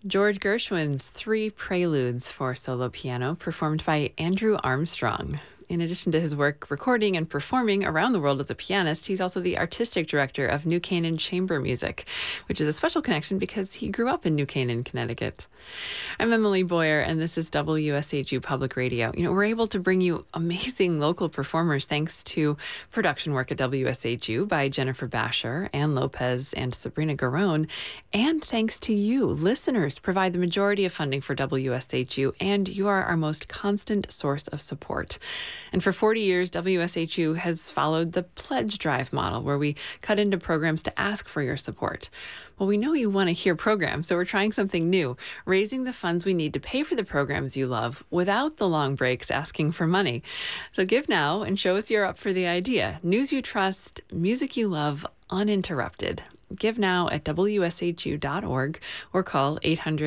George Gershwin's Three Preludes for solo piano, performed by Andrew Armstrong. In addition to his work recording and performing around the world as a pianist, he's also the artistic director of New Canaan Chamber Music, which is a special connection because he grew up in New Canaan, Connecticut. I'm Emily Boyer, and this is WSHU Public Radio. We're able to bring you amazing local performers thanks to production work at WSHU by Jennifer Basher, Ann Lopez, and Sabrina Garone, and thanks to you, listeners, provide the majority of funding for WSHU, and you are our most constant source of support. And for 40 years, WSHU has followed the pledge drive model, where we cut into programs to ask for your support. Well, we know you want to hear programs, so we're trying something new, raising the funds we need to pay for the programs you love without the long breaks asking for money. So give now and show us you're up for the idea. News you trust, music you love, uninterrupted. Give now at WSHU.org or call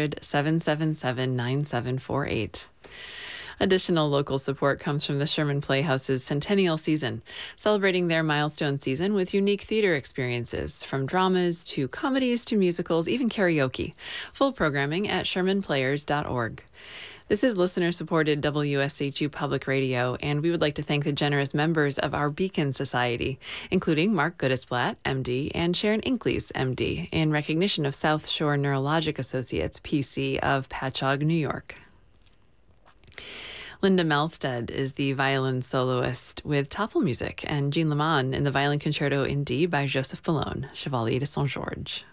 800-777-9748. Additional local support comes from the Sherman Playhouse's Centennial Season, celebrating their milestone season with unique theater experiences, from dramas to comedies to musicals, even karaoke. Full programming at shermanplayers.org. This is listener-supported WSHU Public Radio, and we would like to thank the generous members of our Beacon Society, including Mark Goodisblatt, MD, and Sharon Inkleys, MD, in recognition of South Shore Neurologic Associates, PC, of Patchogue, New York. Linda Melstead is the violin soloist with Toffel Music, and Jean Lemon in the violin concerto in D by Joseph Bellone, Chevalier de Saint-Georges.